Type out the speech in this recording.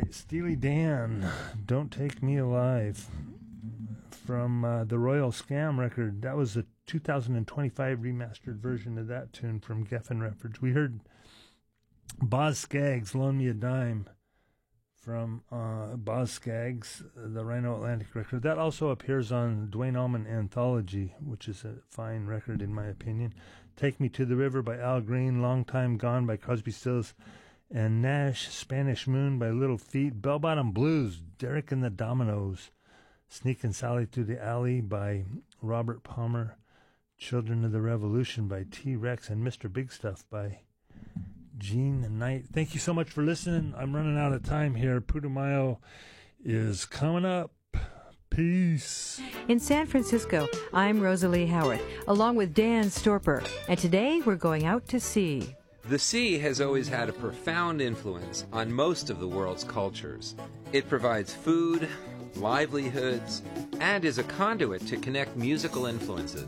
Steely Dan, Don't Take Me Alive, from the Royal Scam record. That was a 2025 remastered version of that tune from Geffen Records. We heard Boz Scaggs, Loan Me a Dime, from Boz Scaggs, the Rhino Atlantic record. That also appears on Duane Allman Anthology, which is a fine record in my opinion. Take Me to the River by Al Green, Long Time Gone by Crosby, Stills and Nash, Spanish Moon by Little Feat, Bell Bottom Blues, Derek and the Dominoes, Sneakin' Sally Through the Alley by Robert Palmer, Children of the Revolution by T-Rex, and Mr. Big Stuff by Gene Knight. Thank you so much for listening. I'm running out of time here. Putumayo is coming up. Peace. In San Francisco, I'm Rosalie Howarth, along with Dan Storper, and today we're going out to sea. The sea has always had a profound influence on most of the world's cultures. It provides food, livelihoods, and is a conduit to connect musical influences.